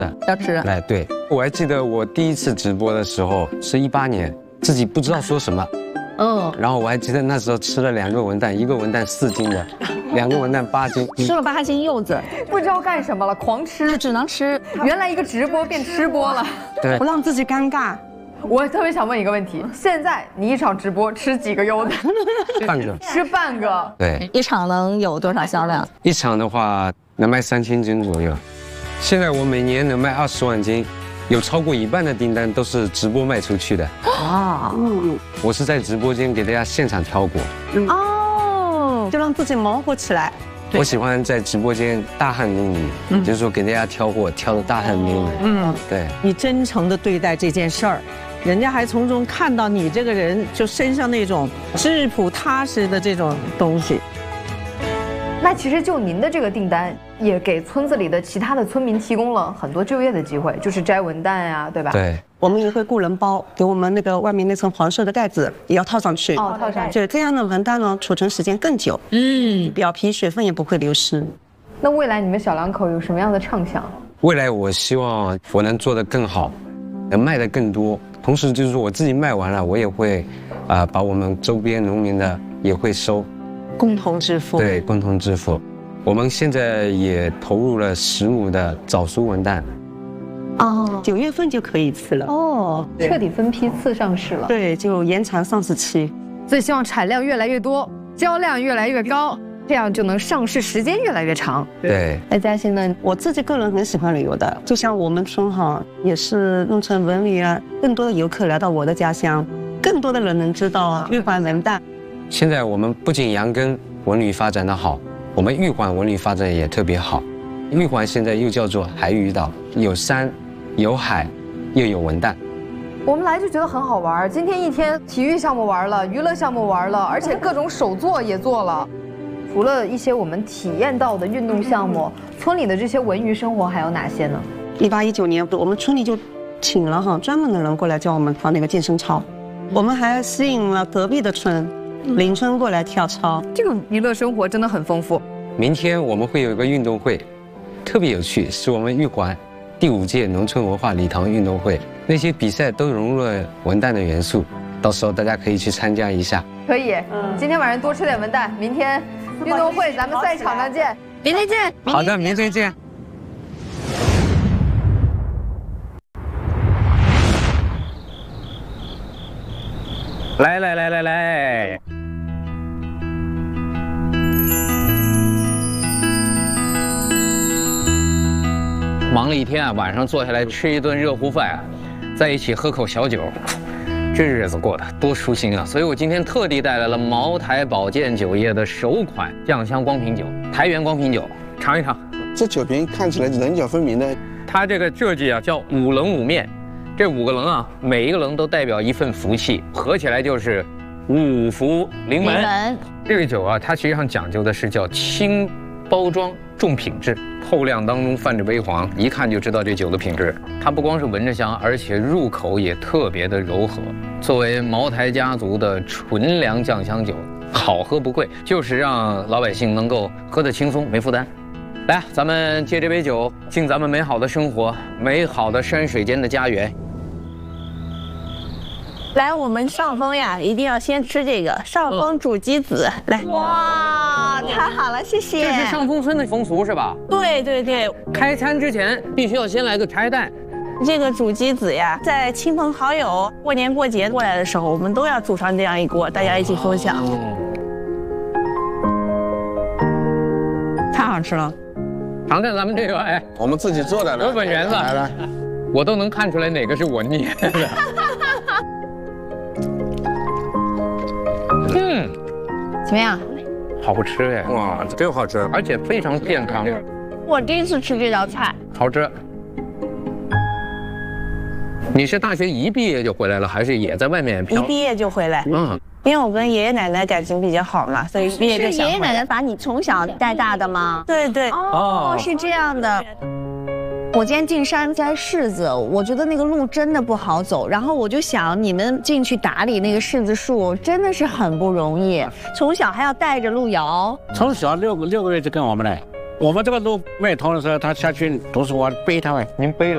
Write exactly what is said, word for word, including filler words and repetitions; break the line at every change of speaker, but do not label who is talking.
要吃。
哎，对，我还记得我第一次直播的时候是一八年，自己不知道说什么。嗯，然后我还记得那时候吃了两个文旦，一个文旦四斤的，两个文旦八斤，
吃了八斤柚子，
不知道干什么了，狂吃，
只能吃。
原来一个直播变吃播了，
对，
不让自己尴尬。
我特别想问一个问题，现在你一场直播吃几个柚子？
半个，
吃半个。
对，
一场能有多少销量？
一场的话能卖三千斤左右。现在我每年能卖二十万斤，有超过一半的订单都是直播卖出去的。
哇，
嗯，
我是在直播间给大家现场挑过。
哦，就让自己忙活起来。
我喜欢在直播间大汗淋漓，嗯、就是说给大家挑货，挑的大汗淋漓。嗯，对。
你真诚的对待这件事儿。人家还从中看到你这个人，就身上那种质朴踏实的这种东西。
那其实就您的这个订单，也给村子里的其他的村民提供了很多就业的机会，就是摘文旦呀，对吧？
对，
我们也会雇人包，给我们那个外面那层黄色的盖子也要套上去。
哦，套上去。
对，这样的文旦呢，储存时间更久，嗯，表皮水分也不会流失。
那未来你们小两口有什么样的畅想？
未来我希望我能做得更好，能卖得更多。同时就是说我自己卖完了，我也会，啊、呃，把我们周边农民的也会收，
共同致富。
对，共同致富。我们现在也投入了十亩的早熟文旦。
哦，九月份就可以吃了。哦，
彻底分批次上市了。
对，就延长上市期。
所以希望产量越来越多，销量越来越高，这样就能上市时间越来越长。
对。
那嘉欣呢？
我自己个人很喜欢旅游的，就像我们村哈，也是弄成文旅啊，更多的游客来到我的家乡，更多的人能知道玉环文旦。
现在我们不仅杨根文旅发展的好，我们玉环文旅发展也特别好。玉环现在又叫做海屿岛，有山，有海，又有文旦。
我们来就觉得很好玩，今天一天体育项目玩了，娱乐项目玩了，而且各种手作也做了。除了一些我们体验到的运动项目，村里的这些文娱生活还有哪些呢？
一八一九年，我们村里就请了哈专门的人过来教我们跳那个健身操，我们还吸引了隔壁的村邻村过来跳操。
这个娱乐生活真的很丰富。
明天我们会有一个运动会，特别有趣，是我们玉环第五届农村文化礼堂运动会，那些比赛都融入了文旦的元素，到时候大家可以去参加一下。
可以，嗯，今天晚上多吃点文旦，明天运动会咱们赛场上见，明天见。
好的，明天见。
来来来来来。忙了一天啊，晚上坐下来吃一顿热乎饭啊，在一起喝口小酒，这日子过得多舒心啊！所以我今天特地带来了茅台保健酒业的首款酱香光瓶酒——台原光瓶酒，尝一尝。
这酒瓶看起来棱角分明的，
它这个设计啊叫五棱五面，这五个棱啊，每一个棱都代表一份福气，合起来就是五福临门。门这个酒啊，它实际上讲究的是叫轻包装重品质。透亮当中泛着微黄，一看就知道这酒的品质。它不光是闻着香，而且入口也特别的柔和。作为茅台家族的纯粮酱香酒，好喝不贵，就是让老百姓能够喝得轻松没负担。来，咱们借这杯酒，敬咱们美好的生活，美好的山水间的家园。
来，我们上峰呀，一定要先吃这个上峰煮鸡子。来，哇，太好了，谢谢。
这是上峰村的风俗是吧？
对对对，
开餐之前必须要先来个茶叶蛋。
这个煮鸡子呀，在亲朋好友过年过节过来的时候，我们都要煮上这样一锅，大家一起分享。哦、
太好吃了。
尝尝咱们这个，哎，
我们自己做的，
有本源子，
来来，
我都能看出来哪个是我捏的。嗯，
怎么样？
好吃哎！
哇，真好吃，
而且非常健康。
我第一次吃这道菜，
好吃。你是大学一毕业就回来了，还是也在外面漂？
一毕业就回来。嗯，因为我跟爷爷奶奶感情比较好嘛，所以一毕业就想回来。
是爷爷奶奶把你从小带大的吗？
对对。
哦，是这样的。我今天进山摘柿子，我觉得那个路真的不好走，然后我就想，你们进去打理那个柿子树真的是很不容易，从小还要带着路遥。
从小六个六个月就跟我们来，我们这个路没通的时候，他下去都是我背他哎，
您背了。